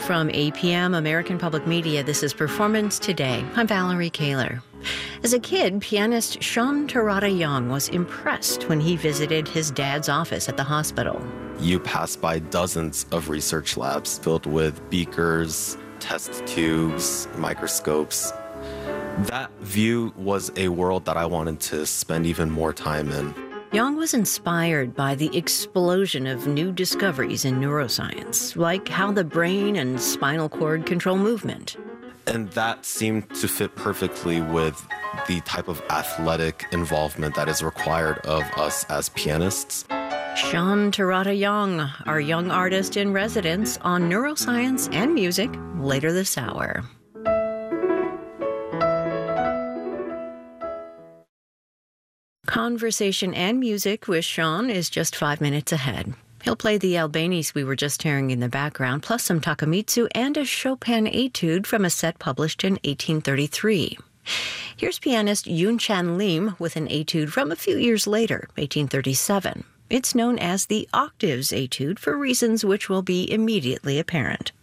From APM, American Public Media, this is Performance Today. I'm Valerie Kaler. As a kid, pianist Sean Tarada Young was impressed when he visited his dad's office at the hospital. You pass by dozens of research labs filled with beakers, test tubes, microscopes. That view was a world that I wanted to spend even more time in. Young was inspired by the explosion of new discoveries in neuroscience, like how the brain and spinal cord control movement. And that seemed to fit perfectly with the type of athletic involvement that is required of us as pianists. Sean Tarada Young, our young artist in residence on neuroscience and music, later this hour. Conversation and music with Sean is just 5 minutes ahead. He'll play the Albanese we were just hearing in the background, plus some Takemitsu and a Chopin etude from a set published in 1833. Here's pianist Yoon-Chan Lim with an etude from a few years later, 1837. It's known as the Octaves Etude for reasons which will be immediately apparent.